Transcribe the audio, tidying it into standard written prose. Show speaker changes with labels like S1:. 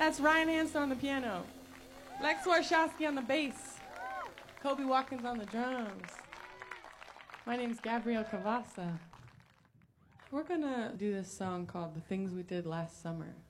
S1: That's Ryan Hansen on the piano. Lex Warshawski on the bass. Kobe Watkins on the drums. My name's Gabrielle Cavassa. We're gonna do this song called The Things We Did Last Summer.